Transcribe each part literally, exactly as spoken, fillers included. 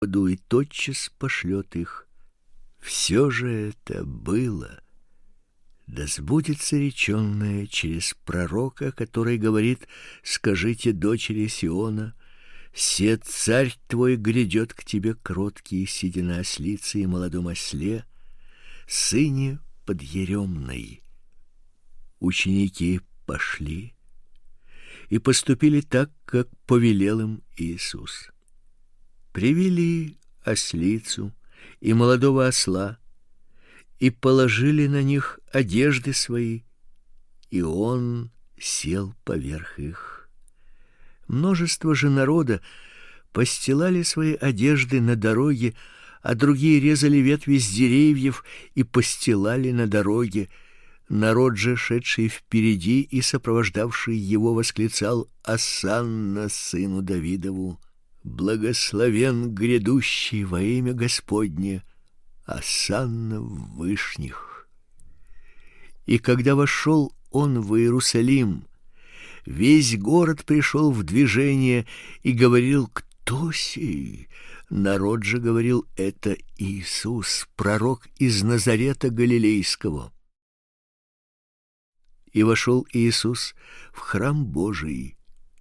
Господу и тотчас пошлет их. Все же это было, да сбудется реченное через пророка, который говорит: скажите дочери Сиона, се царь твой грядет к тебе кроткий, сидя на ослице и молодом осле, сыне подъеремной. Ученики пошли и поступили так, как повелел им Иисус. Привели ослицу и молодого осла и положили на них одежды свои, и он сел поверх их. Множество же народа постилали свои одежды на дороге, а другие резали ветви с деревьев и постилали на дороге. Народ же, шедший впереди и сопровождавший его, восклицал: «Осанна сыну Давидову! Благословен грядущий во имя Господне! Осанна в вышних!» И когда вошел он в Иерусалим, весь город пришел в движение и говорил: «Кто сей?» Народ же говорил: «Это Иисус, пророк из Назарета Галилейского». И вошел Иисус в храм Божий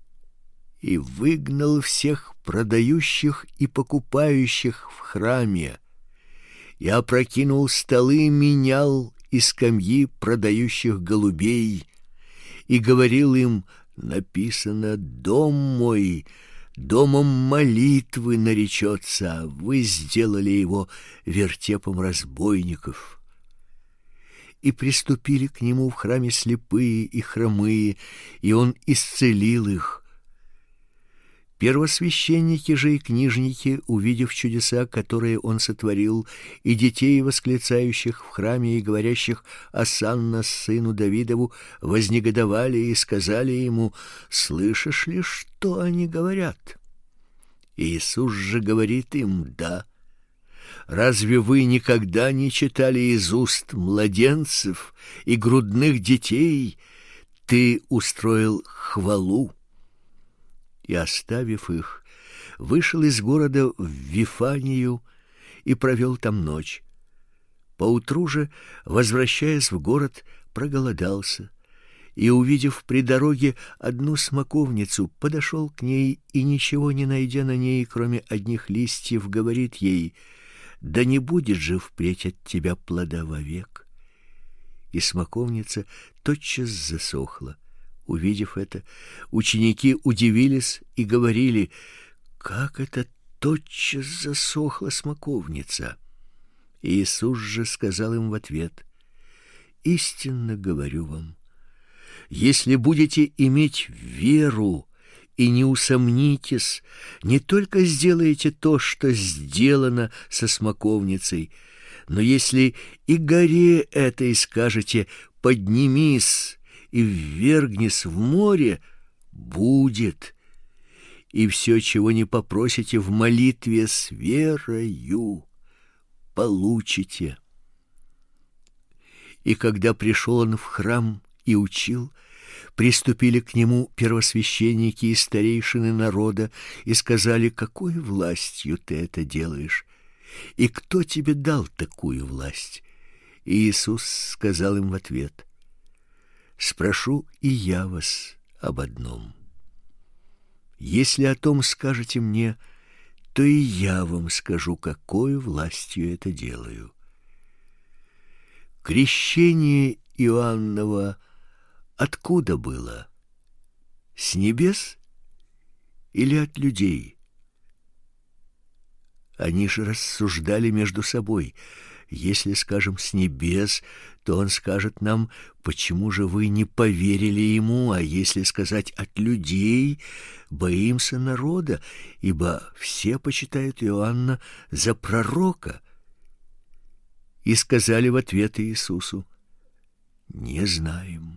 и выгнал всех продающих и покупающих в храме, и опрокинул столы, менял и скамьи продающих голубей, и говорил им: написано: «Дом мой домом молитвы наречется, а вы сделали его вертепом разбойников». И приступили к нему в храме слепые и хромые, и он исцелил их. Первосвященники же и книжники, увидев чудеса, которые он сотворил, и детей, восклицающих в храме и говорящих: «Осанна сыну Давидову», вознегодовали и сказали ему: «Слышишь ли, что они говорят?» Иисус же говорит им: «Да. Разве вы никогда не читали из уст младенцев и грудных детей: ты устроил хвалу?» И, оставив их, вышел из города в Вифанию и провел там ночь. Поутру же, возвращаясь в город, проголодался, и, увидев при дороге одну смоковницу, подошел к ней и, ничего не найдя на ней, кроме одних листьев, говорит ей: «Да не будет же впредь от тебя плода вовек». И смоковница тотчас засохла. Увидев это, ученики удивились и говорили: «Как это тотчас засохла смоковница?» Иисус же сказал им в ответ: «Истинно говорю вам, если будете иметь веру и не усомнитесь, не только сделаете то, что сделано со смоковницей, но если и горе этой скажете: поднимись и ввергнись в море, будет. И все, чего не попросите в молитве с верою, получите». И когда пришел он в храм и учил, приступили к нему первосвященники и старейшины народа и сказали: «Какой властью ты это делаешь? И кто тебе дал такую власть?» И Иисус сказал им в ответ: «Спрошу и я вас об одном. Если о том скажете мне, то и я вам скажу, какой властью это делаю. Крещение Иоанново откуда было? С небес или от людей?» Они же рассуждали между собой: «Если скажем с небес, то он скажет нам: почему же вы не поверили ему? А если сказать от людей, боимся народа, ибо все почитают Иоанна за пророка». И сказали в ответ Иисусу: «Не знаем».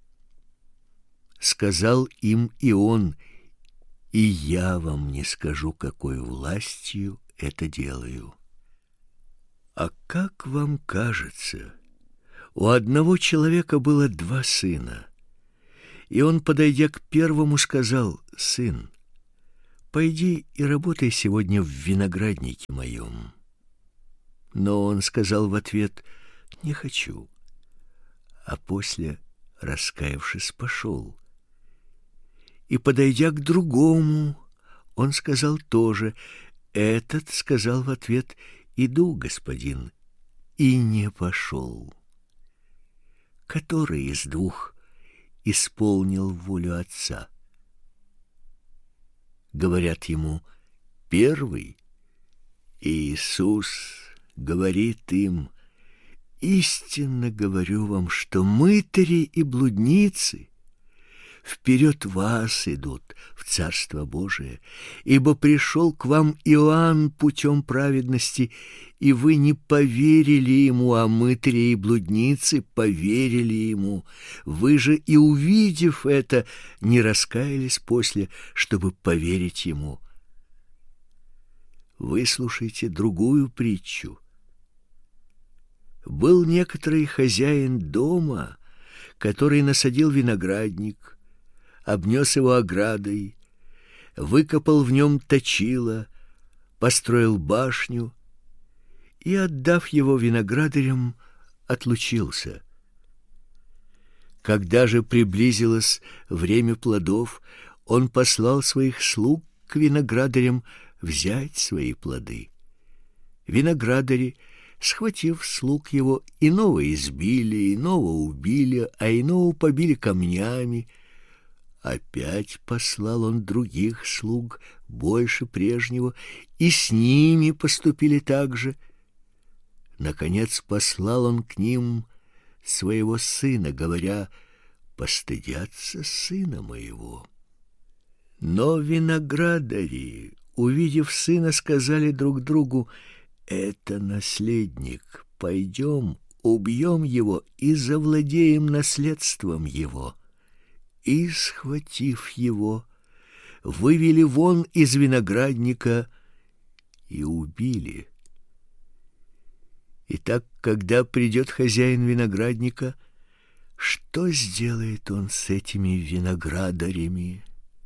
Сказал им и он: «И я вам не скажу, какой властью это делаю». А как вам кажется, у одного человека было два сына, и он, подойдя к первому, сказал: «Сын, пойди и работай сегодня в винограднике моем». Но он сказал в ответ: «Не хочу». А после, раскаявшись, пошел. И, подойдя к другому, он сказал тоже. Этот сказал в ответ: «Иду, господин», и не пошел. Который из двух исполнил волю отца? Говорят ему: первый. И Иисус говорит им: истинно говорю вам, что мытари и блудницы вперед вас идут в Царство Божие, ибо пришел к вам Иоанн путем праведности, и вы не поверили ему, а мытари и блудницы поверили ему. Вы же, и увидев это, не раскаялись после, чтобы поверить ему. Выслушайте другую притчу. Был некоторый хозяин дома, который насадил виноградник, обнес его оградой, выкопал в нем точило, построил башню и, отдав его виноградарям, отлучился. Когда же приблизилось время плодов, он послал своих слуг к виноградарям взять свои плоды. Виноградари, схватив слуг его, иного избили, иного убили, а иного побили камнями. Опять послал он других слуг, больше прежнего, и с ними поступили так же. Наконец послал он к ним своего сына, говоря: «Постыдятся сына моего». Но виноградари, увидев сына, сказали друг другу: «Это наследник, пойдем, убьем его и завладеем наследством его». И, схватив его, вывели вон из виноградника и убили. Итак, когда придет хозяин виноградника, что сделает он с этими виноградарями?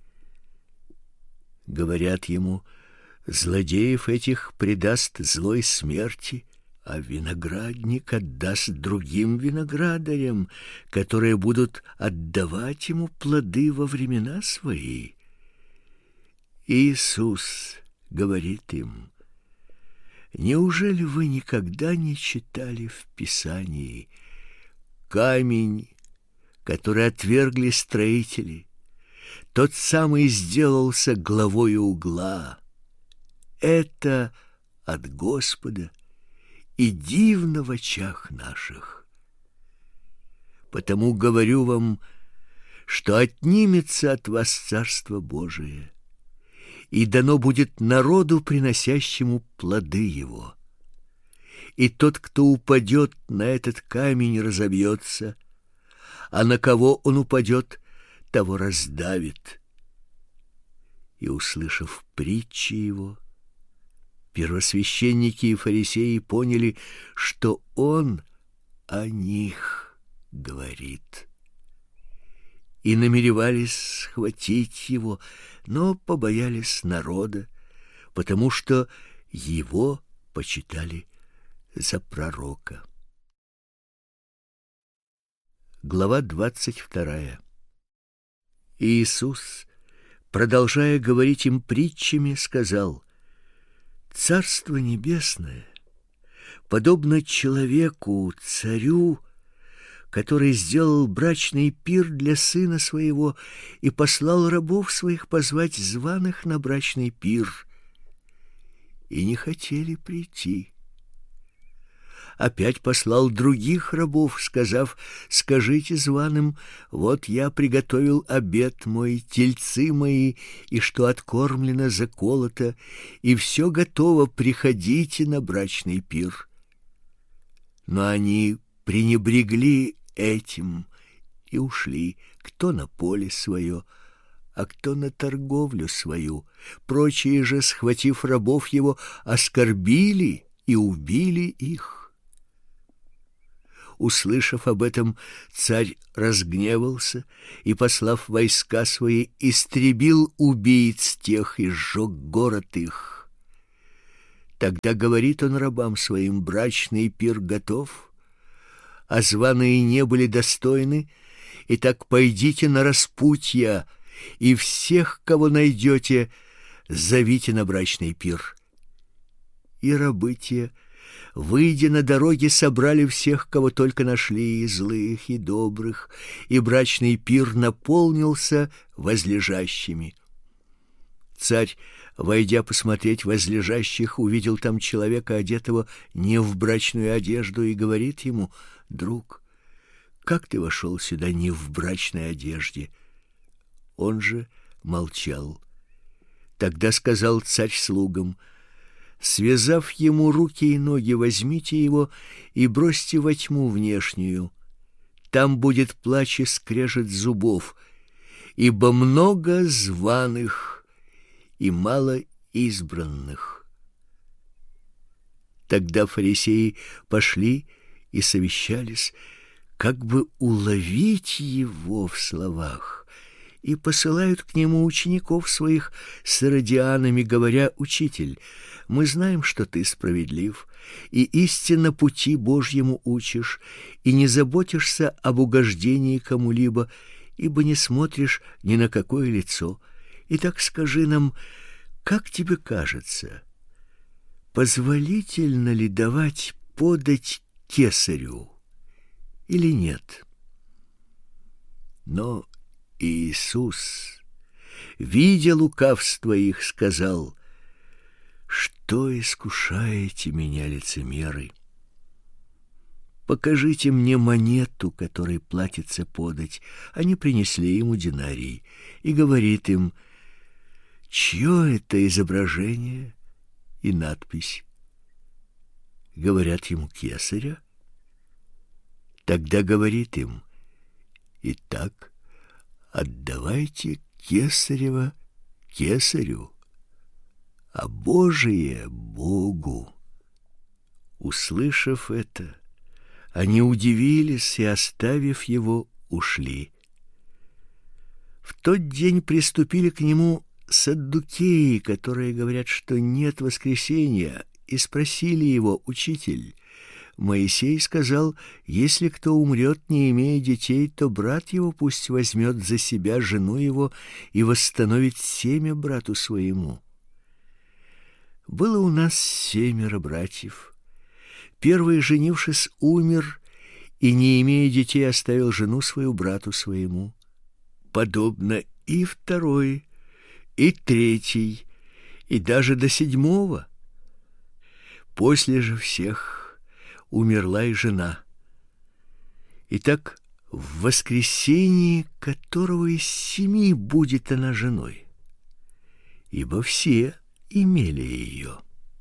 Говорят ему: злодеев этих предаст злой смерти, а виноградник отдаст другим виноградарям, которые будут отдавать ему плоды во времена свои. Иисус говорит им: неужели вы никогда не читали в Писании: камень, который отвергли строители, тот самый сделался главою угла? Это от Господа, и дивно в очах наших. Потому говорю вам, что отнимется от вас Царство Божие, и дано будет народу, приносящему плоды его. И тот, кто упадет на этот камень, разобьется, а на кого он упадет, того раздавит. И, услышав притчи его, первосвященники и фарисеи поняли, что он о них говорит, и намеревались схватить его, но побоялись народа, потому что его почитали за пророка. Глава двадцать вторая. Иисус, продолжая говорить им притчами, сказал: «Царство небесное подобно человеку, царю, который сделал брачный пир для сына своего и послал рабов своих позвать званых на брачный пир, и не хотели прийти. Опять послал других рабов, сказав: скажите званым: вот я приготовил обед мой, тельцы мои, и что откормлено, заколото, и все готово, приходите на брачный пир. Но они пренебрегли этим и ушли, кто на поле свое, а кто на торговлю свою. Прочие же, схватив рабов его, оскорбили и убили их. Услышав об этом, царь разгневался и, послав войска свои, истребил убийц тех и сжег город их. Тогда говорит он рабам своим: брачный пир готов, а званые не были достойны, итак пойдите на распутья, и всех, кого найдете, зовите на брачный пир. И рабы те, выйдя на дороги, собрали всех, кого только нашли, и злых, и добрых, и брачный пир наполнился возлежащими. Царь, войдя посмотреть возлежащих, увидел там человека, одетого не в брачную одежду, и говорит ему: друг, как ты вошел сюда не в брачной одежде? Он же молчал. Тогда сказал царь слугам: связав ему руки и ноги, возьмите его и бросьте во тьму внешнюю. Там будет плач и скрежет зубов, ибо много званых и мало избранных. Тогда фарисеи пошли и совещались, как бы уловить его в словах, и посылают к нему учеников своих с иродианами, говоря: учитель, мы знаем, что ты справедлив и истинно пути Божьему учишь, и не заботишься об угождении кому-либо, ибо не смотришь ни на какое лицо. Итак, скажи нам, как тебе кажется, позволительно ли давать подать кесарю или нет? Но Иисус, видя лукавство их, сказал: что искушаете меня, лицемеры? Покажите мне монету, которой платится подать. Они принесли ему динарий, и говорит им: чье это изображение и надпись? Говорят ему: кесаря. Тогда говорит им: итак, отдавайте кесарево кесарю, а Божие Богу. Услышав это, они удивились и, оставив его, ушли. В тот день приступили к нему саддукеи, которые говорят, что нет воскресения, и спросили его: учитель, Моисей сказал: если кто умрет, не имея детей, то брат его пусть возьмет за себя жену его и восстановит семя брату своему. Было у нас семеро братьев. Первый, женившись, умер, и, не имея детей, оставил жену свою брату своему. Подобно и второй, и третий, и даже до седьмого. После же всех умерла и жена. Итак, в воскресении которого из семи будет она женой? Ибо все имели ее.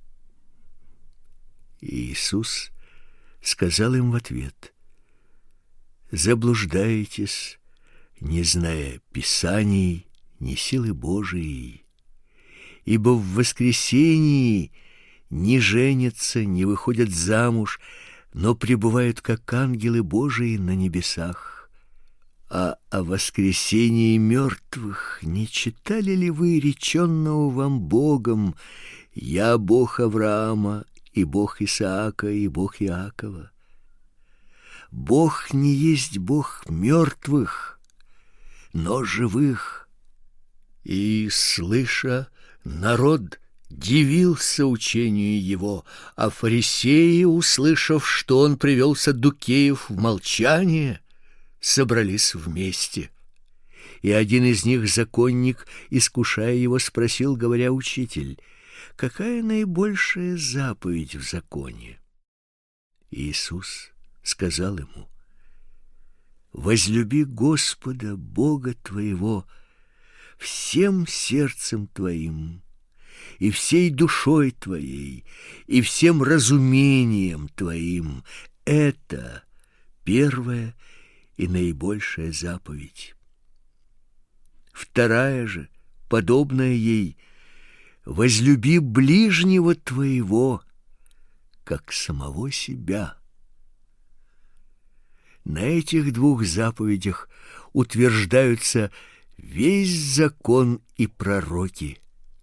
Иисус сказал им в ответ: заблуждаетесь, не зная Писаний, ни силы Божией. Ибо в воскресении не женятся, не выходят замуж, но пребывают как ангелы Божии на небесах. А о воскресении мертвых не читали ли вы реченного вам Богом: «Я Бог Авраама, и Бог Исаака, и Бог Иакова»? Бог не есть Бог мертвых, но живых. И, слыша, народ дивился учению его, а фарисеи, услышав, что он привел саддукеев в молчание, собрались вместе. И один из них, законник, искушая его, спросил, говоря: «Учитель, какая наибольшая заповедь в законе?» Иисус сказал ему: «Возлюби Господа Бога твоего всем сердцем твоим, и всей душой твоей, и всем разумением твоим». Это первая и наибольшая заповедь. Вторая же, подобная ей: возлюби ближнего твоего, как самого себя. На этих двух заповедях утверждаются весь закон и пророки.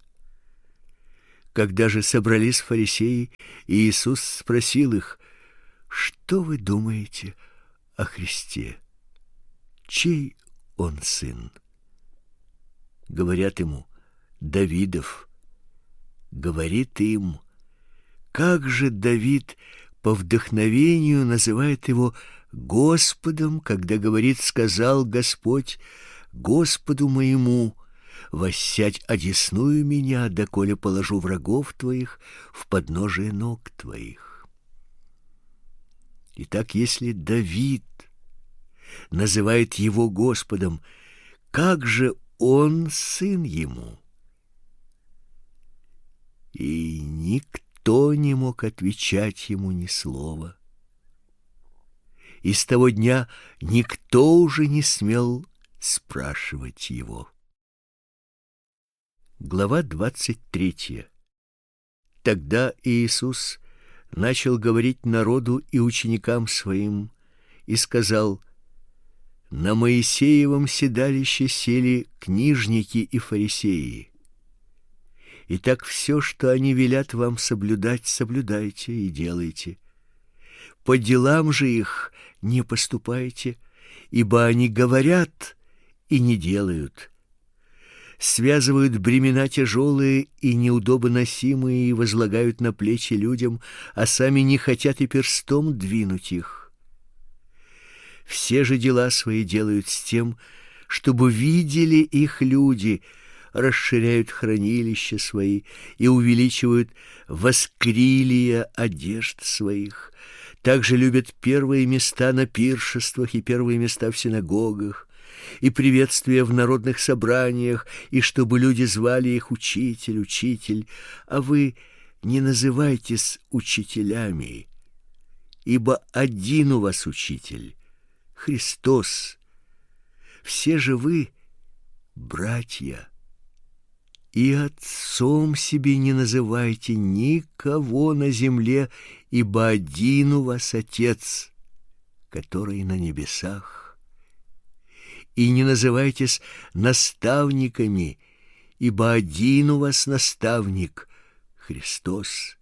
Когда же собрались фарисеи, Иисус спросил их: «Что вы думаете о Христе? Чей он сын?» Говорят ему: «Давидов». Говорит им: «Как же Давид по вдохновению называет его Господом, когда говорит: сказал Господь Господу моему: воссядь одесную меня, доколе положу врагов твоих в подножие ног твоих». Итак, если Давид называет его Господом, как же он сын ему? И никто не мог отвечать ему ни слова. И с того дня никто уже не смел спрашивать его. Глава двадцать третья. Тогда Иисус начал говорить народу и ученикам своим и сказал: «На Моисеевом седалище сели книжники и фарисеи. Итак, все, что они велят вам соблюдать, соблюдайте и делайте. По делам же их не поступайте, ибо они говорят и не делают. Связывают бремена тяжелые и неудобоносимые и возлагают на плечи людям, а сами не хотят и перстом двинуть их. Все же дела свои делают с тем, чтобы видели их люди, расширяют хранилища свои и увеличивают воскрилия одежд своих. Также любят первые места на пиршествах и первые места в синагогах, и приветствия в народных собраниях, и чтобы люди звали их учитель, учитель, а вы не называйтесь учителями, ибо один у вас учитель — Христос. Все же вы братья. И отцом себе не называйте никого на земле, ибо один у вас Отец, который на небесах. И не называйтесь наставниками, ибо один у вас наставник — Христос.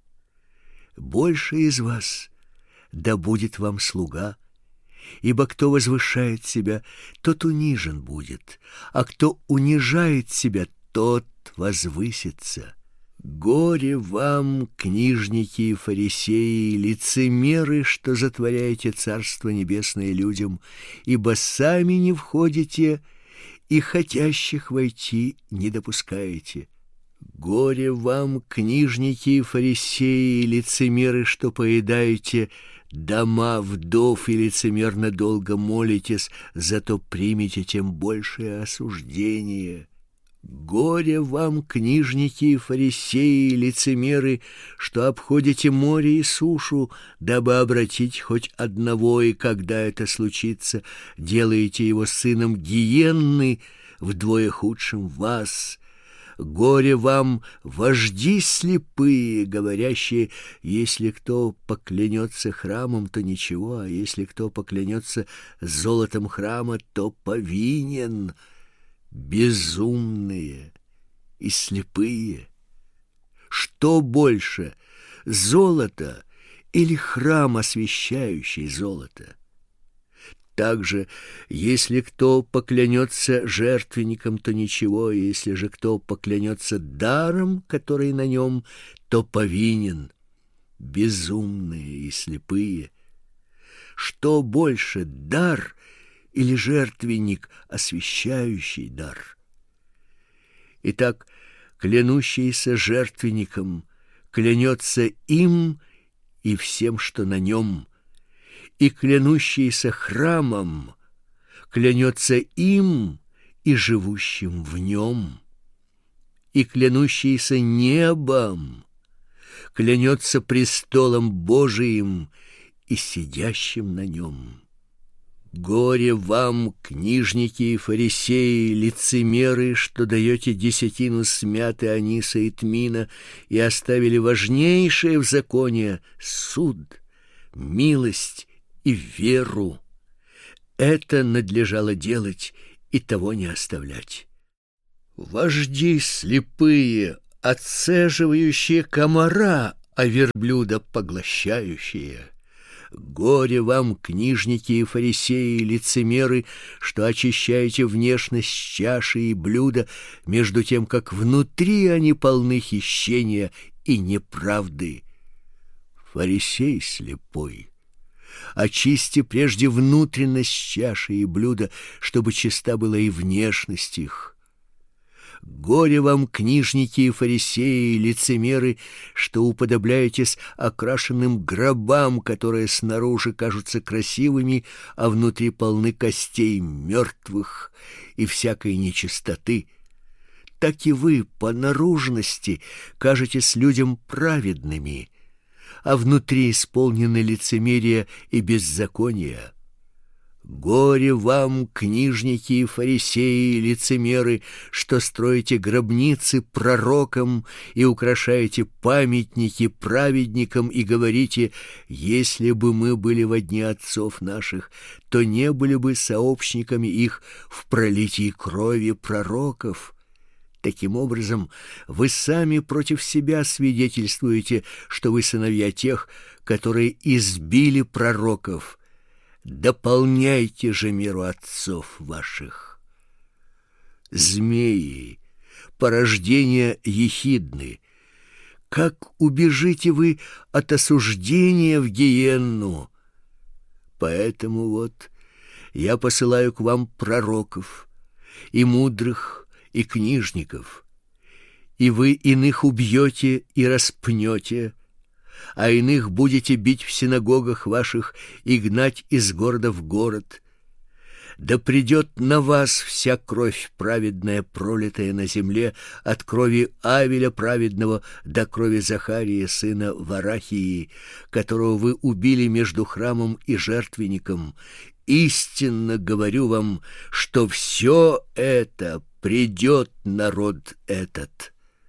Больше из вас да будет вам слуга, ибо кто возвышает себя, тот унижен будет, а кто унижает себя, тот возвысится. Горе вам, книжники и фарисеи, лицемеры, что затворяете Царство Небесное людям, ибо сами не входите и хотящих войти не допускаете. Горе вам, книжники и фарисеи, лицемеры, что поедаете дома вдов и лицемерно долго молитесь, зато примете тем большее осуждение. Горе вам, книжники и фарисеи, лицемеры, что обходите море и сушу, дабы обратить хоть одного, и когда это случится, делаете его сыном гиенны, вдвое худшим вас. Горе вам, вожди слепые, говорящие: если кто поклянется храмом, то ничего, а если кто поклянется золотом храма, то повинен. Безумные и слепые! Что больше, золото или храм, освящающий золото? Также, если кто поклянется жертвенником, то ничего, если же кто поклянется даром, который на нем, то повинен. Безумные и слепые! Что больше, дар или жертвенник, освящающий дар? Итак, клянущийся жертвенником клянется им и всем, что на нем, и клянущийся храмом клянется им и живущим в нем, и клянущийся небом клянется престолом Божиим и сидящим на нем. Горе вам, книжники и фарисеи, лицемеры, что даете десятину с мяты, аниса и тмина и оставили важнейшее в законе — суд, милость и веру. это надлежало делать и того не оставлять. Вожди слепые, отцеживающие комара, а верблюда поглощающие. Горе вам, книжники и фарисеи, лицемеры, что очищаете внешность чаши и блюда, между тем, как внутри они полны хищения и неправды. Фарисей слепой, очисти прежде внутренность чаши и блюда, чтобы чиста была и внешность их. Горе вам, книжники и фарисеи, лицемеры, что уподобляетесь окрашенным гробам, которые снаружи кажутся красивыми, а внутри полны костей мертвых и всякой нечистоты. Так и вы по наружности кажетесь людям праведными, а внутри исполнены лицемерия и беззакония. Горе вам, книжники и фарисеи, лицемеры, что строите гробницы пророкам и украшаете памятники праведникам и говорите: если бы мы были во дни отцов наших, то не были бы сообщниками их в пролитии крови пророков. Таким образом, вы сами против себя свидетельствуете, что вы сыновья тех, которые избили пророков. Дополняйте же меру отцов ваших. Змеи, порождения ехидны, как убежите вы от осуждения в гиенну? Поэтому вот я посылаю к вам пророков, и мудрых, и книжников, и вы иных убьете и распнете, а иных будете бить в синагогах ваших и гнать из города в город. Да придет на вас вся кровь праведная, пролитая на земле, от крови Авеля праведного до крови Захария, сына Варахии, которого вы убили между храмом и жертвенником. Истинно говорю вам, что все это придет народ этот.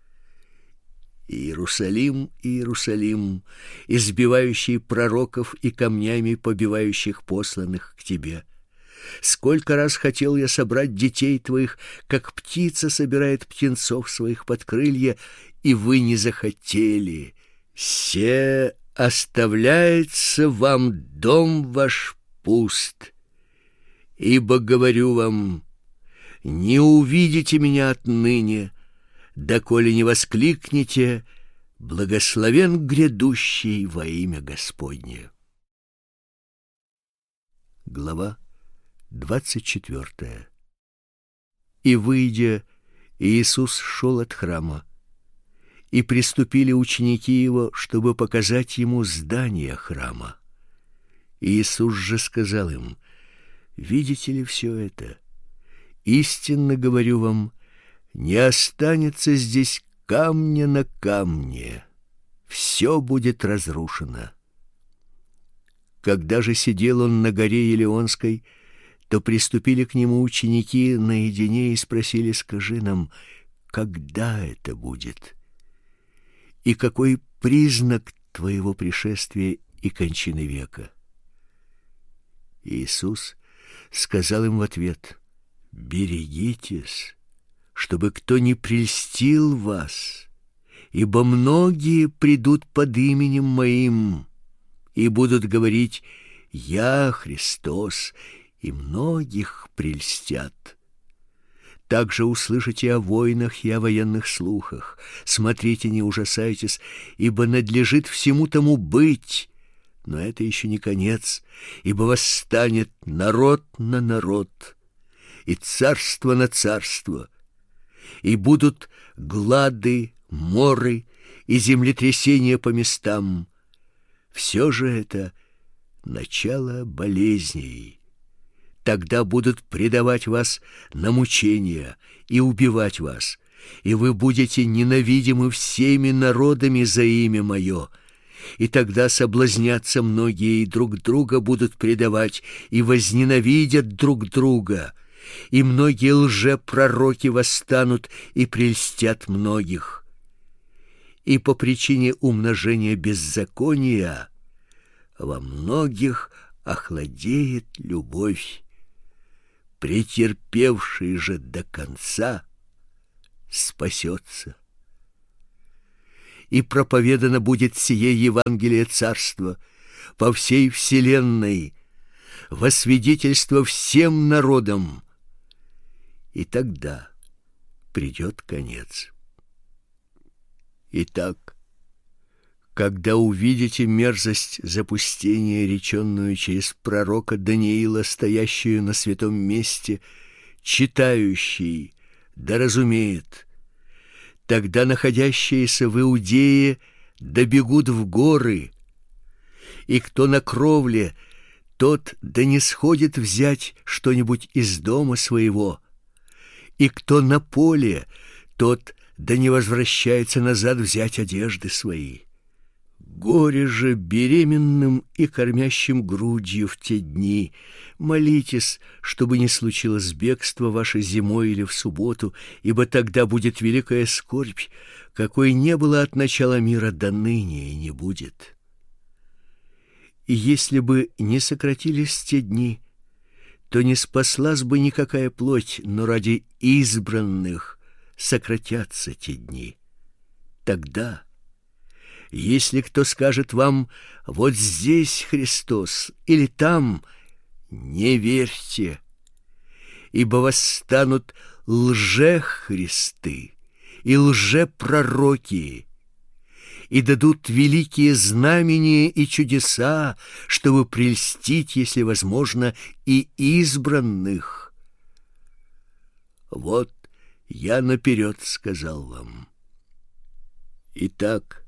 Иерусалим, Иерусалим, избивающий пророков и камнями побивающих посланных к тебе! Сколько раз хотел я собрать детей твоих, как птица собирает птенцов своих под крылья, и вы не захотели. Се оставляется вам дом ваш пуст, ибо говорю вам, не увидите меня отныне, доколе не воскликнете: благословен грядущий во имя Господне. Глава двадцать четвёртая. И выйдя, Иисус шел от храма, и приступили ученики его, чтобы показать ему здание храма. Иисус же сказал им: видите ли все это? Истинно говорю вам, не останется здесь камня на камне, все будет разрушено. Когда же сидел он на горе Елеонской, то приступили к нему ученики наедине и спросили: скажи нам, когда это будет? И какой признак твоего пришествия и кончины века? Иисус сказал им в ответ: берегитесь, чтобы кто не прельстил вас, ибо многие придут под именем моим и будут говорить: я Христос, и многих прельстят. Также услышите о войнах и о военных слухах. Смотрите, не ужасайтесь, ибо надлежит всему тому быть. Но это еще не конец, ибо восстанет народ на народ, и царство на царство, и будут глады, моры и землетрясения по местам. Все же это начало болезней. Тогда будут предавать вас на мучения и убивать вас, и вы будете ненавидимы всеми народами за имя мое. И тогда соблазнятся многие, и друг друга будут предавать, и возненавидят друг друга. И многие лжепророки восстанут и прельстят многих. И по причине умножения беззакония во многих охладеет любовь. претерпевший же до конца спасется. И проповедано будет сие Евангелие Царства по всей вселенной, во свидетельство всем народам, и тогда придет конец. Итак, когда увидите мерзость запустения, реченную через пророка Даниила, стоящую на святом месте, читающий да разумеет, тогда находящиеся в Иудее добегут в горы, и кто на кровле, тот да не сходит взять что-нибудь из дома своего, и кто на поле, тот да не возвращается назад взять одежды свои. Горе же беременным и кормящим грудью в те дни. Молитесь, чтобы не случилось бегство ваше зимой или в субботу, ибо тогда будет великая скорбь, какой не было от начала мира до ныне и не будет. И если бы не сократились те дни, то не спаслась бы никакая плоть, но ради избранных сократятся те дни. Тогда, если кто скажет вам: вот здесь Христос, или там, не верьте, ибо восстанут лжехристы и лжепророки, и дадут великие знамения и чудеса, чтобы прельстить, если возможно, и избранных. Вот я наперед сказал вам. Итак,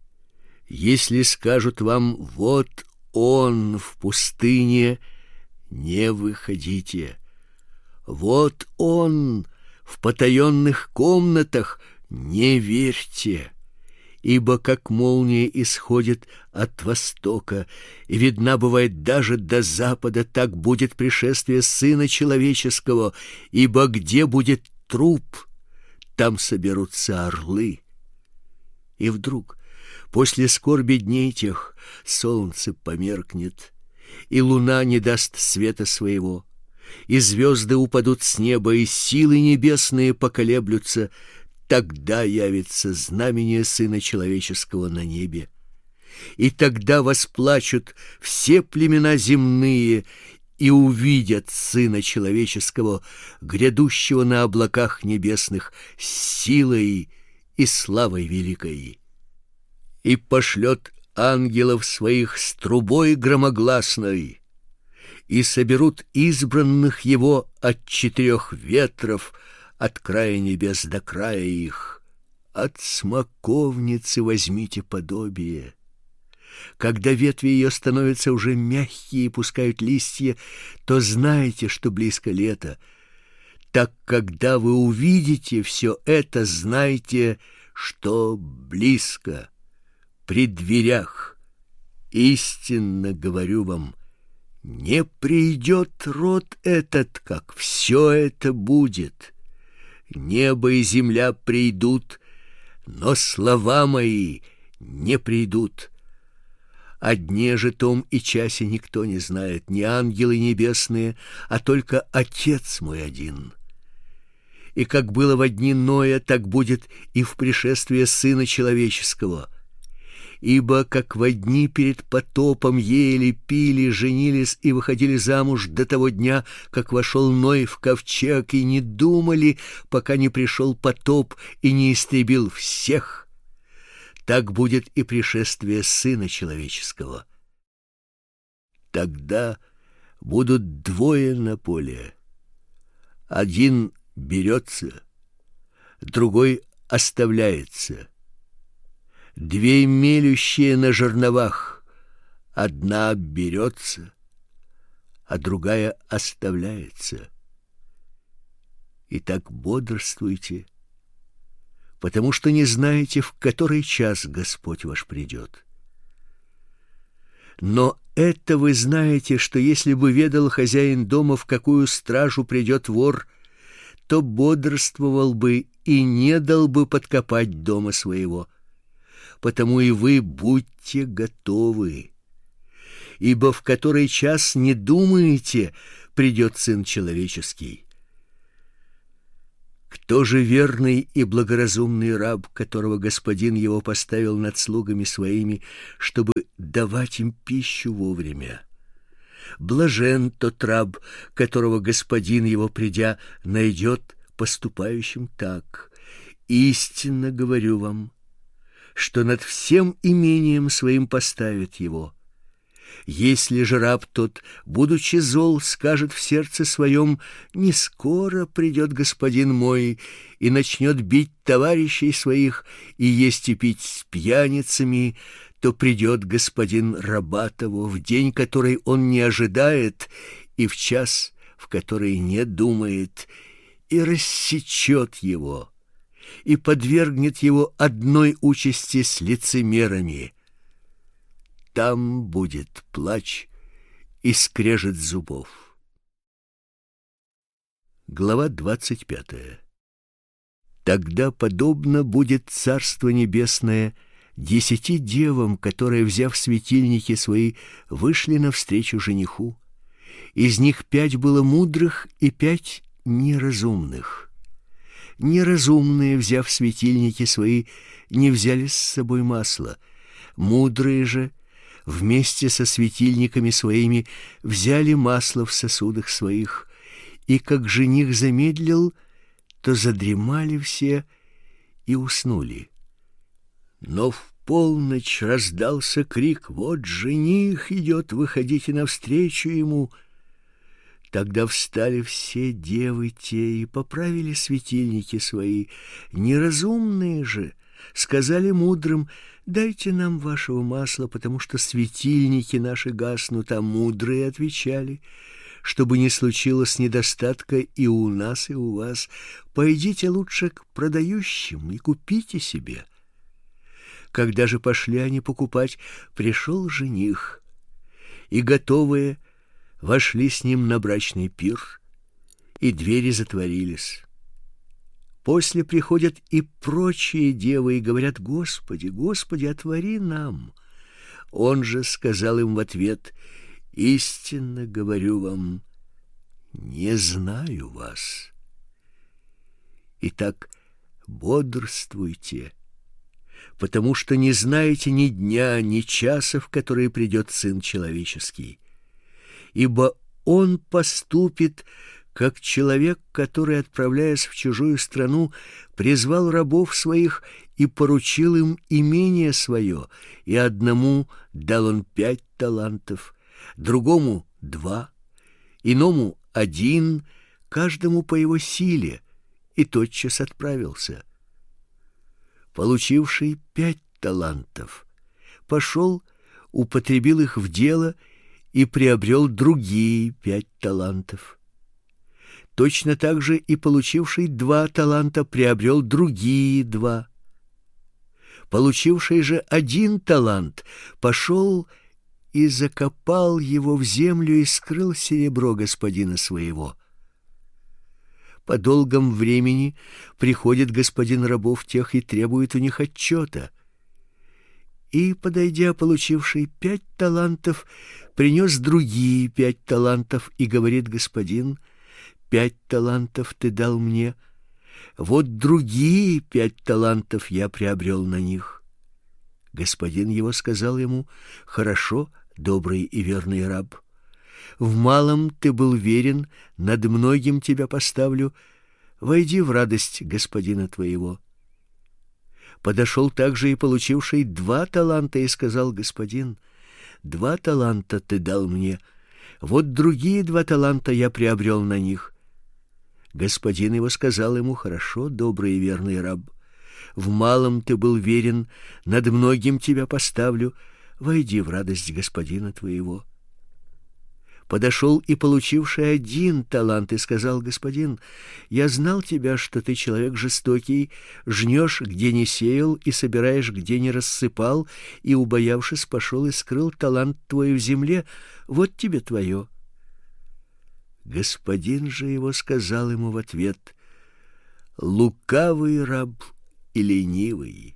если скажут вам: вот он в пустыне, не выходите. Вот он в потаенных комнатах, не верьте. Ибо как молния исходит от востока и видна бывает даже до запада, так будет пришествие Сына Человеческого. Ибо где будет труп, там соберутся орлы. И вдруг после скорби дней тех солнце померкнет, и луна не даст света своего, и звезды упадут с неба, и силы небесные поколеблются. Тогда явится знамение Сына Человеческого на небе, и тогда восплачут все племена земные и увидят Сына Человеческого, грядущего на облаках небесных с силой и славой великой. И пошлет ангелов своих с трубой громогласной, и соберут избранных его от четырех ветров, от края небес до края их. От смоковницы возьмите подобие. Когда ветви ее становятся уже мягкие и пускают листья, то знайте, что близко лето. Так когда вы увидите все это, знайте, что близко, при дверях. Истинно говорю вам, не придет род этот, как все это будет. Небо и земля придут, но слова мои не придут. О дне же том и часе никто не знает, ни ангелы небесные, а только Отец мой один. И как было во дни Ноя, так будет и в пришествии Сына Человеческого. Ибо как во дни перед потопом ели, пили, женились и выходили замуж до того дня, как вошел Ной в ковчег, и не думали, пока не пришел потоп и не истребил всех, так будет и пришествие Сына Человеческого. Тогда будут двое на поле. Один берется, другой оставляется. Две мелющие на жерновах, одна берется, а другая оставляется. Итак, бодрствуйте, потому что не знаете, в который час Господь ваш придет. Но это вы знаете, что если бы ведал хозяин дома, в какую стражу придет вор, то бодрствовал бы и не дал бы подкопать дома своего. Потому и вы будьте готовы, ибо в который час не думаете, придет Сын Человеческий. Кто же верный и благоразумный раб, которого господин его поставил над слугами своими, чтобы давать им пищу вовремя? Блажен тот раб, которого господин его, придя, найдет поступающим так. Истинно говорю вам, что над всем имением своим поставит его. Если же раб тот, будучи зол, скажет в сердце своем: не скоро придет господин мой, и начнет бить товарищей своих и есть и пить с пьяницами, то придет господин раба того в день, который он не ожидает, и в час, в который не думает, и рассечет его, и подвергнет его одной участи с лицемерами. Там будет плач и скрежет зубов. Глава двадцать пятая. Тогда подобно будет Царство Небесное десяти девам, которые, взяв светильники свои, вышли навстречу жениху. Из них пять было мудрых и пять неразумных. Неразумные, взяв светильники свои, не взяли с собой масла. Мудрые же вместе со светильниками своими взяли масло в сосудах своих, и как жених замедлил, то задремали все и уснули. Но в полночь раздался крик: «Вот жених идет, выходите навстречу ему!» Тогда встали все девы те и поправили светильники свои. Неразумные же сказали мудрым: «Дайте нам вашего масла, потому что светильники наши гаснут». А мудрые отвечали: «Чтобы не случилось недостатка и у нас, и у вас, пойдите лучше к продающим и купите себе». Когда же пошли они покупать, пришел жених, и готовые вошли с ним на брачный пир, и двери затворились. После приходят и прочие девы и говорят: «Господи, Господи, отвори нам». Он же сказал им в ответ: «Истинно говорю вам, не знаю вас. Итак, бодрствуйте, потому что не знаете ни дня, ни часа, в который придет Сын Человеческий. Ибо Он поступит, как человек, который, отправляясь в чужую страну, призвал рабов своих и поручил им имение свое, и одному дал он пять талантов, другому два, иному один, каждому по его силе, и тотчас отправился. Получивший пять талантов пошел, употребил их в дело и приобрел другие пять талантов. Точно так же и получивший два таланта приобрел другие два. Получивший же один талант пошел и закопал его в землю и скрыл серебро господина своего. По долгом времени приходит господин рабов тех и требует у них отчета. И, подойдя, получивший пять талантов, принес другие пять талантов и говорит: «Господин, пять талантов ты дал мне, вот другие пять талантов я приобрел на них». Господин его сказал ему: «Хорошо, добрый и верный раб. В малом ты был верен, над многим тебя поставлю. Войди в радость господина твоего». Подошел также и получивший два таланта и сказал: «Господин, два таланта ты дал мне, вот другие два таланта я приобрел на них». Господин его сказал ему: «Хорошо, добрый и верный раб. В малом ты был верен, над многим тебя поставлю. Войди в радость господина твоего». Подошел и получивший один талант и сказал: «Господин, я знал тебя, что ты человек жестокий, жнешь, где не сеял, и собираешь, где не рассыпал, и, убоявшись, пошел и скрыл талант твой в земле. Вот тебе твое». Господин же его сказал ему в ответ: «Лукавый раб и ленивый,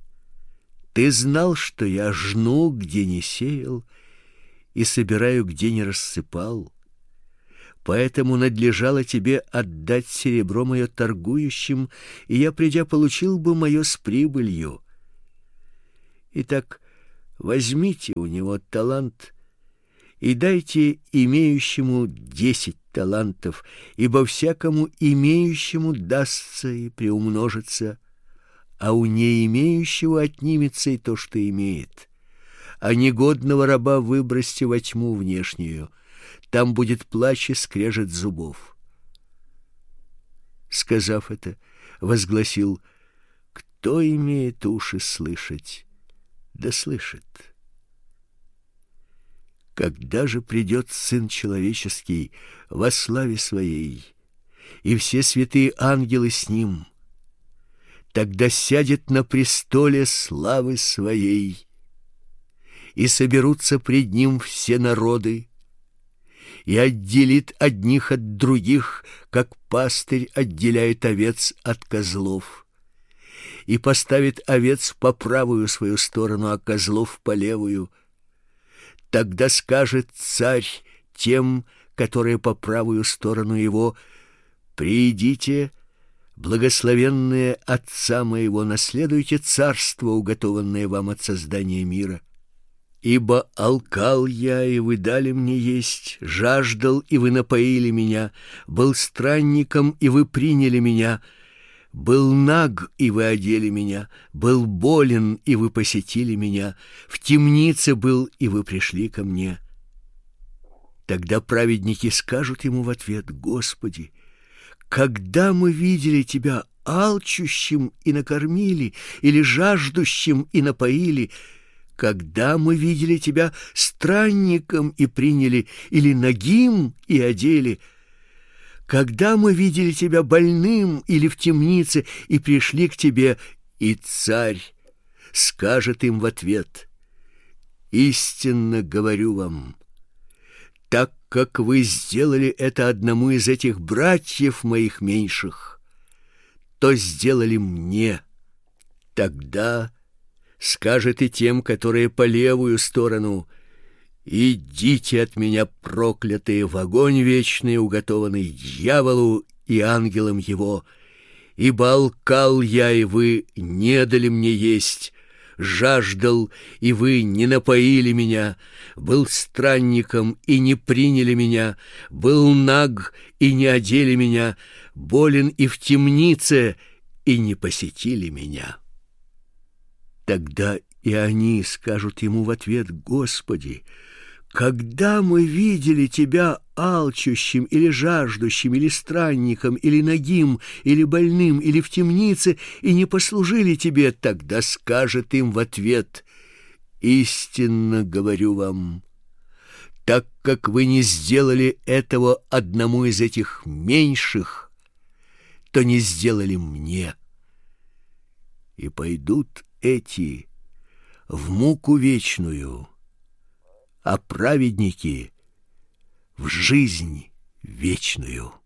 ты знал, что я жну, где не сеял, и собираю, где не рассыпал. Поэтому надлежало тебе отдать серебро мое торгующим, и я, придя, получил бы мое с прибылью. Итак, возьмите у него талант и дайте имеющему десять талантов, ибо всякому имеющему дастся и приумножится, а у не имеющего отнимется и то, что имеет. А негодного раба выбросьте во тьму внешнюю, там будет плач и скрежет зубов. Сказав это, возгласил: кто имеет уши слышать, да слышит. Когда же придет Сын Человеческий во славе Своей, и все святые ангелы с Ним, тогда сядет на престоле славы Своей, и соберутся пред Ним все народы, и отделит одних от других, как пастырь отделяет овец от козлов, и поставит овец по правую свою сторону, а козлов по левую. Тогда скажет царь тем, которые по правую сторону его: придите, благословенные Отца моего, наследуйте царство, уготованное вам от создания мира. Ибо алкал я, и вы дали мне есть, жаждал, и вы напоили меня, был странником, и вы приняли меня, был наг, и вы одели меня, был болен, и вы посетили меня, в темнице был, и вы пришли ко мне. Тогда праведники скажут ему в ответ: Господи, когда мы видели тебя алчущим и накормили, или жаждущим и напоили? Когда мы видели тебя странником и приняли, или нагим и одели? Когда мы видели тебя больным или в темнице и пришли к тебе? И царь скажет им в ответ: истинно говорю вам, так как вы сделали это одному из этих братьев моих меньших, то сделали мне. Тогда скажет и тем, которые по левую сторону: идите от меня, проклятые, в огонь вечный, уготованный дьяволу и ангелам его, ибо алкал я, и вы не дали мне есть, жаждал, и вы не напоили меня, был странником, и не приняли меня, был наг, и не одели меня, болен и в темнице, и не посетили меня. Тогда и они скажут ему в ответ: Господи, когда мы видели тебя алчущим или жаждущим, или странником, или нагим, или больным, или в темнице, и не послужили тебе? Тогда скажет им в ответ: истинно говорю вам, так как вы не сделали этого одному из этих меньших, то не сделали мне. И пойдут эти в муку вечную, а праведники в жизнь вечную.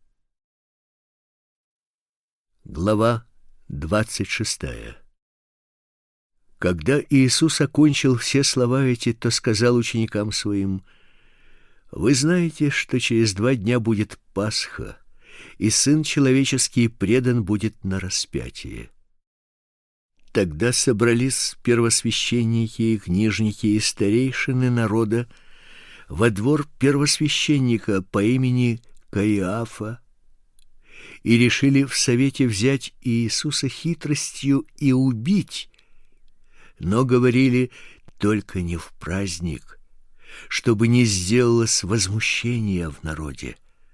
Глава двадцать шестая. Когда Иисус окончил все слова эти, то сказал ученикам своим: вы знаете, что через два дня будет Пасха, и Сын Человеческий предан будет на распятие. Тогда собрались первосвященники и книжники и старейшины народа во двор первосвященника по имени Каиафа и решили в совете взять Иисуса хитростью и убить, но говорили: только не в праздник, чтобы не сделалось возмущения в народе.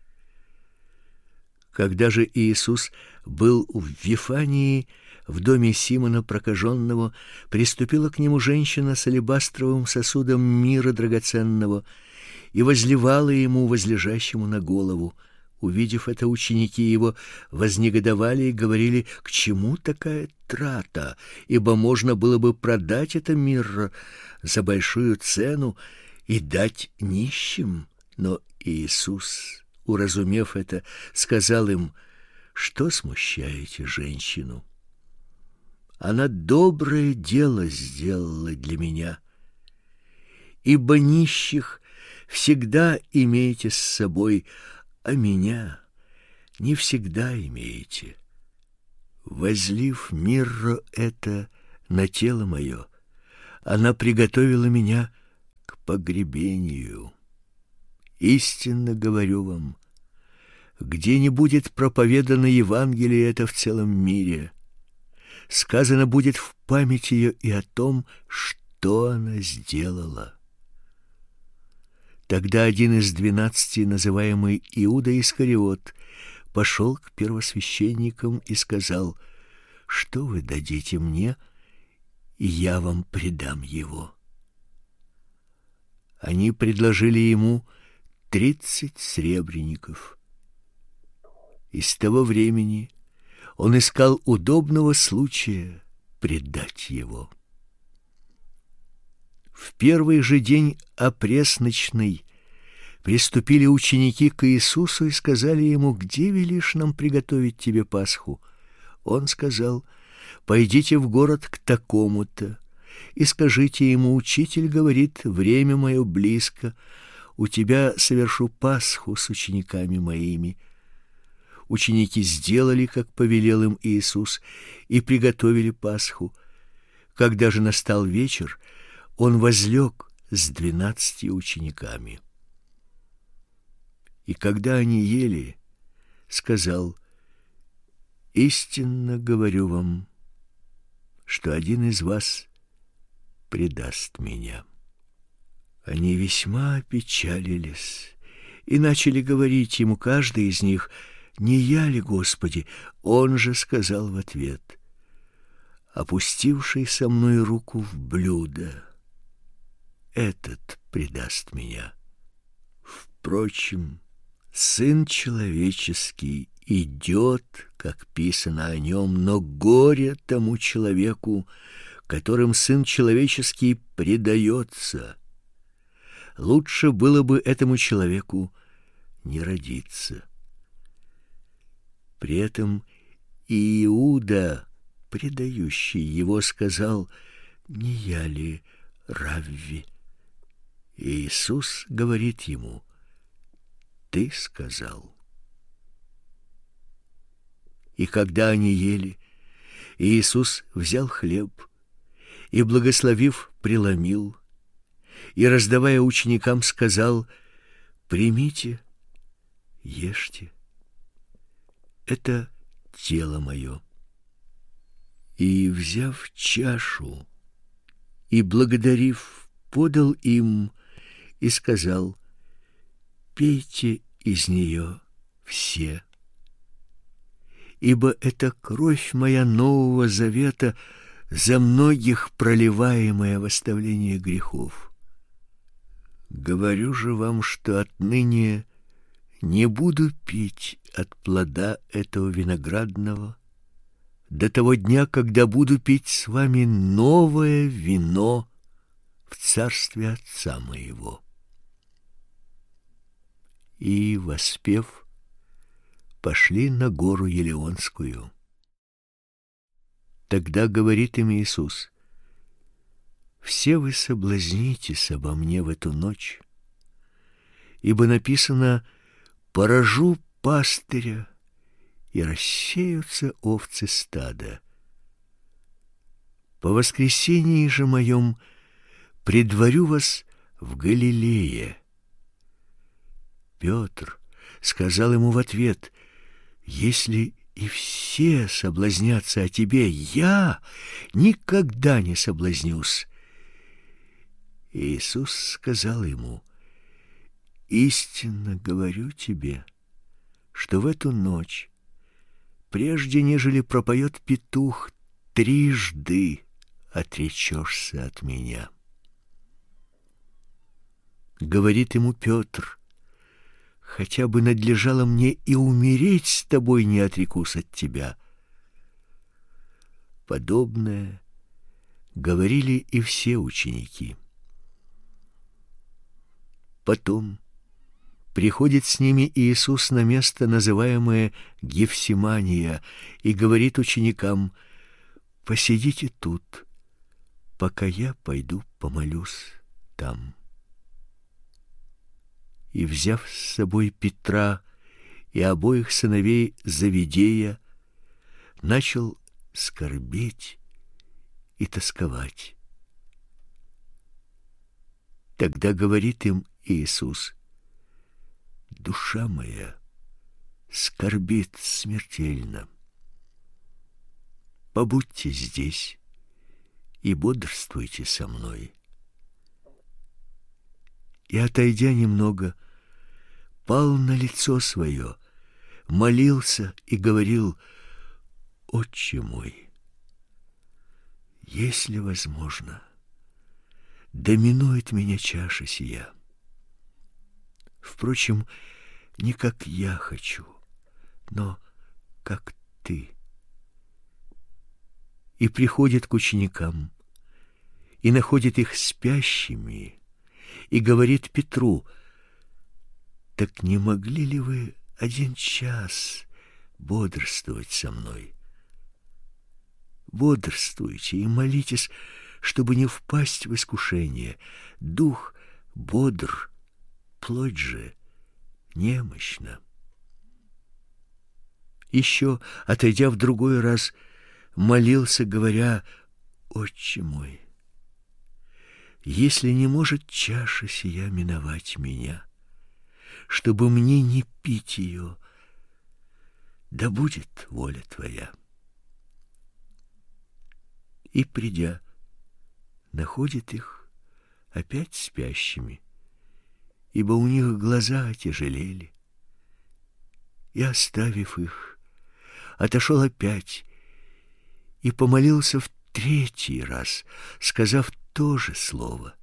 Когда же Иисус был в Вифании, в доме Симона прокаженного, приступила к нему женщина с алебастровым сосудом мира драгоценного и возливала ему, возлежащему на голову. Увидев это, ученики его вознегодовали и говорили: к чему такая трата, ибо можно было бы продать это мирро за большую цену и дать нищим. Но Иисус, уразумев это, сказал им: что смущаете женщину? Она доброе дело сделала для меня. Ибо нищих всегда имеете с собой, а меня не всегда имеете. Возлив мирро это на тело мое, она приготовила меня к погребению. Истинно говорю вам, где не будет проповедано Евангелие это в целом мире, сказано будет в память ее и о том, что она сделала. Тогда один из двенадцати, называемый Иуда Искариот, пошел к первосвященникам и сказал: «Что вы дадите мне, и я вам предам его?» Они предложили ему тридцать сребреников. И с того времени он искал удобного случая предать его. В первый же день опресночный приступили ученики к Иисусу и сказали ему: «Где велишь нам приготовить тебе Пасху?» Он сказал: «Пойдите в город к такому-то и скажите ему: учитель говорит, время мое близко, у тебя совершу Пасху с учениками моими». Ученики сделали, как повелел им Иисус, и приготовили Пасху. Когда же настал вечер, он возлег с двенадцатью учениками. И когда они ели, сказал: «Истинно говорю вам, что один из вас предаст меня». Они весьма опечалились и начали говорить ему, каждый из них: «Не я ли, Господи?» Он же сказал в ответ: «Опустивший со мной руку в блюдо, этот предаст меня. Впрочем, Сын человеческий идет, как писано о нем, но горе тому человеку, которым Сын человеческий предается. Лучше было бы этому человеку не родиться». При этом Иуда, предающий его, сказал: «Не я ли, Равви?» И Иисус говорит ему: «Ты сказал». И когда они ели, Иисус взял хлеб и, благословив, преломил, и, раздавая ученикам, сказал: «Примите, ешьте, это тело мое». И, взяв чашу и благодарив, подал им и сказал: «Пейте из нее все, ибо это кровь моя нового завета, за многих проливаемая в оставление грехов. Говорю же вам, что отныне не буду пить от плода этого виноградного до того дня, когда буду пить с вами новое вино в царстве Отца моего». И, воспев, пошли на гору Елеонскую. Тогда говорит им Иисус: «Все вы соблазнитесь обо мне в эту ночь, ибо написано: поражу пастыря, и рассеются овцы стада. По воскресении же моем предварю вас в Галилее». Петр сказал ему в ответ: «Если и все соблазнятся о тебе, я никогда не соблазнюсь». Иисус сказал ему: «Истинно говорю тебе, что в эту ночь, прежде нежели пропоет петух, трижды отречешься от меня». Говорит ему Петр: «Хотя бы надлежало мне и умереть с тобой, не отрекусь от тебя». Подобное говорили и все ученики. Потом приходит с ними Иисус на место, называемое Гефсимания, и говорит ученикам: «Посидите тут, пока я пойду помолюсь там». И, взяв с собой Петра и обоих сыновей Завидея, начал скорбеть и тосковать. Тогда говорит им Иисус: душа моя скорбит смертельно. Побудьте здесь и бодрствуйте со мной. И, отойдя немного, пал на лицо свое, молился и говорил: Отче мой, если возможно, да минует меня чаша сия. Впрочем, не как я хочу, но как ты. И приходит к ученикам, и находит их спящими, и говорит Петру: так не могли ли вы один час бодрствовать со мной? Бодрствуйте и молитесь, чтобы не впасть в искушение. Дух бодр, плоть же немощна. Еще, отойдя в другой раз, молился, говоря: Отче мой, если не может чаша сия миновать меня, чтобы мне не пить ее, да будет воля твоя. И, придя, находит их опять спящими, ибо у них глаза отяжелели. И, оставив их, отошел опять и помолился в третий раз, сказав то же слово.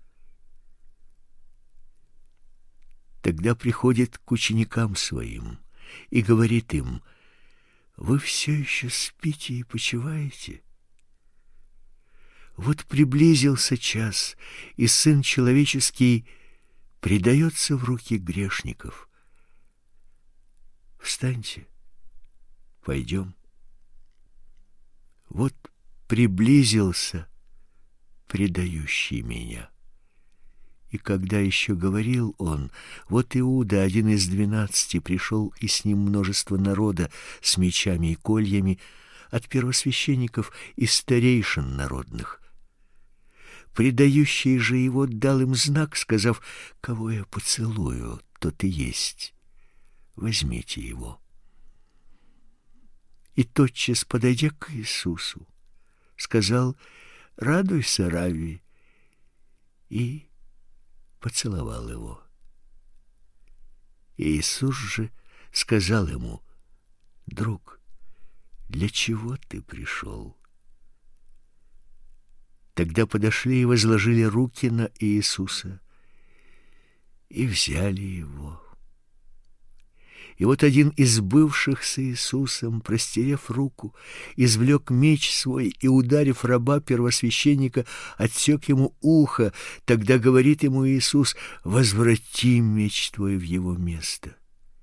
Тогда приходит к ученикам своим и говорит им: вы все еще спите и почиваете? Вот приблизился час, и Сын Человеческий предается в руки грешников. Встаньте, пойдем. Вот приблизился предающий меня. И когда еще говорил он, вот Иуда, один из двенадцати, пришел, и с ним множество народа с мечами и кольями, от первосвященников и старейшин народных. Предающий же его дал им знак, сказав: кого я поцелую, тот и есть. Возьмите его. И тотчас, подойдя к Иисусу, сказал: радуйся, Равви, и поцеловал его. Иисус же сказал ему: друг, для чего ты пришел? Тогда подошли и возложили руки на Иисуса и взяли его. И вот один из бывших с Иисусом, простерев руку, извлек меч свой и, ударив раба первосвященника, отсек ему ухо. Тогда говорит ему Иисус: возврати меч твой в его место.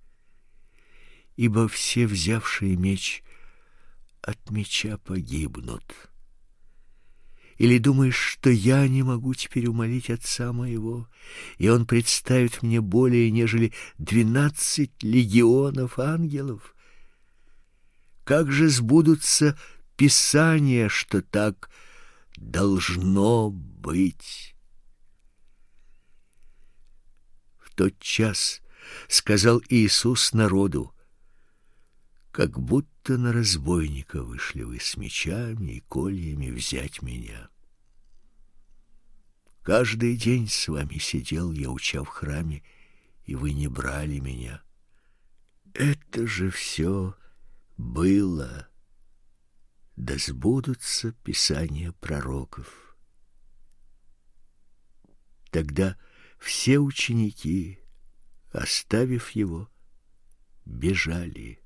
Ибо все, взявшие меч, от меча погибнут. Или думаешь, что я не могу теперь умолить Отца моего, и Он представит мне более, нежели двенадцать легионов ангелов? Как же сбудутся Писания, что так должно быть? В тот час сказал Иисус народу: как будто на разбойника вышли вы с мечами и кольями взять меня. Каждый день с вами сидел я, уча в храме, и вы не брали меня. Это же все было, да сбудутся писания пророков. Тогда все ученики, оставив его, бежали.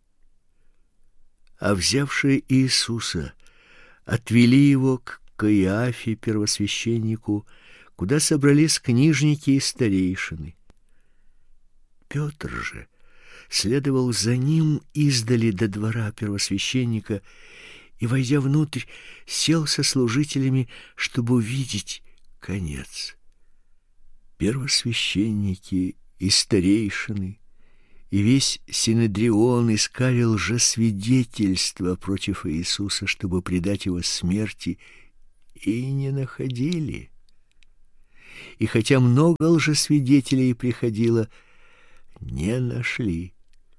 А взявшие Иисуса отвели его к Каиафе, первосвященнику, куда собрались книжники и старейшины. Петр же следовал за ним издали до двора первосвященника и, войдя внутрь, сел со служителями, чтобы увидеть конец. Первосвященники и старейшины И весь Синедрион искали лжесвидетельства против Иисуса, чтобы предать его смерти, и не находили. И хотя много лжесвидетелей приходило, не нашли.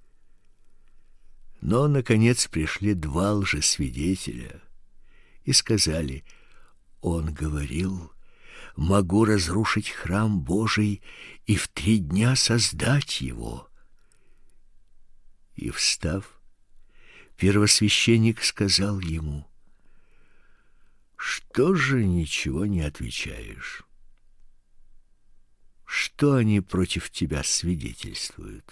Но, наконец, пришли два лжесвидетеля и сказали: «Он говорил: могу разрушить храм Божий и в три дня создать его». И, встав, первосвященник сказал ему: «Что же ничего не отвечаешь? Что они против тебя свидетельствуют?»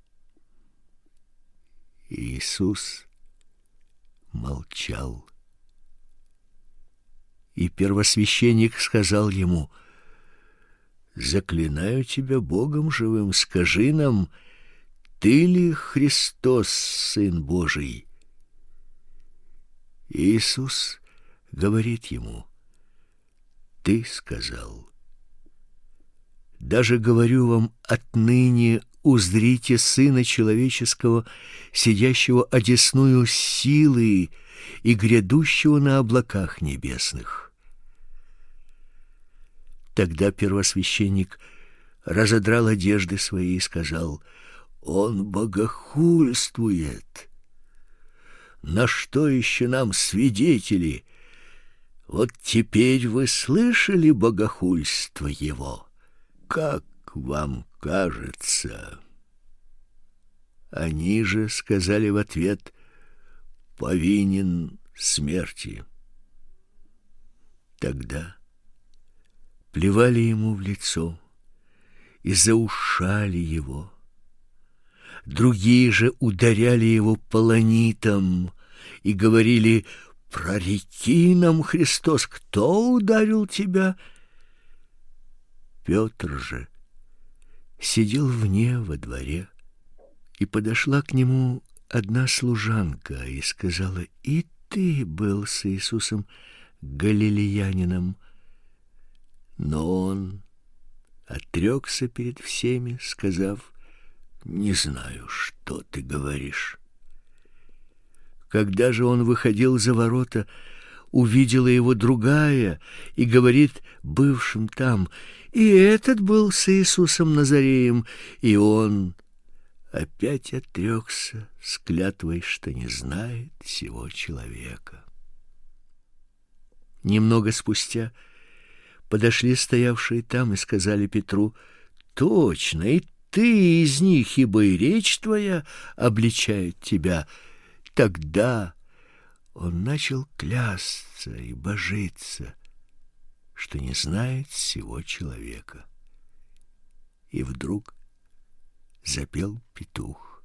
Иисус молчал. И первосвященник сказал ему: «Заклинаю тебя Богом живым, скажи нам, ты ли Христос, Сын Божий?» Иисус говорит ему: «Ты сказал. Даже говорю вам, отныне узрите Сына Человеческого, сидящего одесную силы и грядущего на облаках небесных». Тогда первосвященник разодрал одежды свои и сказал: «Он богохульствует! На что еще нам свидетели? Вот теперь вы слышали богохульство его. Как вам кажется?» Они же сказали в ответ: «Повинен смерти». Тогда плевали ему в лицо и заушали его. Другие же ударяли его полонитом и говорили: «Прореки нам, Христос, кто ударил тебя?» Петр же сидел вне во дворе, и подошла к нему одна служанка и сказала: «И ты был с Иисусом Галилеянином». Но он отрекся перед всеми, сказав: «Не знаю, что ты говоришь». Когда же он выходил за ворота, увидела его другая и говорит бывшим там: «И этот был с Иисусом Назареем». И он опять отрекся с клятвой, что не знает сего человека. Немного спустя подошли стоявшие там и сказали Петру: «Точно, и ты из них, ибо и речь твоя обличает тебя». Тогда он начал клясться и божиться, что не знает сего человека. И вдруг запел петух.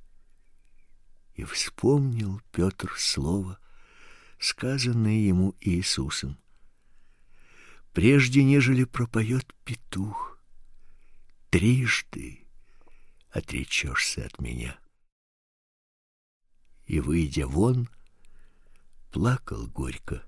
И вспомнил Петр слово, сказанное ему Иисусом: «Прежде нежели пропоет петух, трижды отречешься от меня». И, выйдя вон, плакал горько.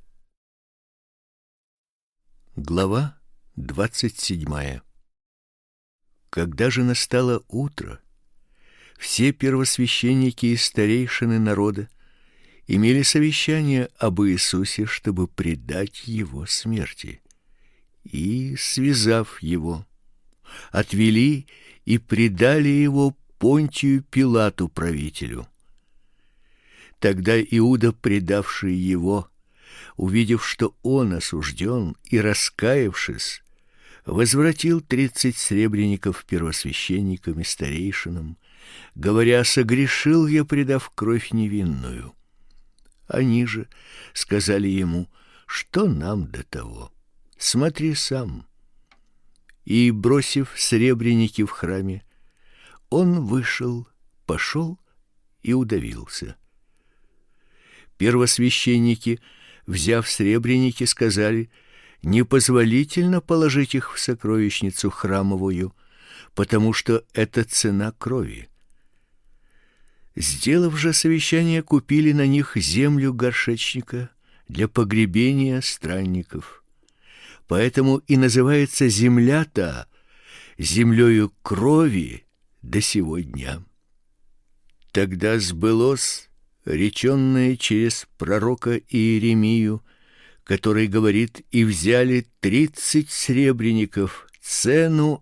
Глава двадцать седьмая. Когда же настало утро, все первосвященники и старейшины народа имели совещание об Иисусе, чтобы предать его смерти. И, связав его, отвели и предали его Понтию Пилату, правителю. Тогда Иуда, предавший его, увидев, что он осужден, и раскаявшись, возвратил тридцать сребреников первосвященникам и старейшинам, говоря: «Согрешил я, предав кровь невинную». Они же сказали ему: «Что нам до того? Смотри сам». И, бросив сребреники в храме, он вышел, пошел и удавился. Первосвященники, взяв сребреники, сказали: «Непозволительно положить их в сокровищницу храмовую, потому что это цена крови». Сделав же совещание, купили на них землю горшечника для погребения странников. Поэтому и называется земля-то землею крови до сего дня. Тогда сбылось реченное через пророка Иеремию, который говорит: и взяли тридцать сребреников, цену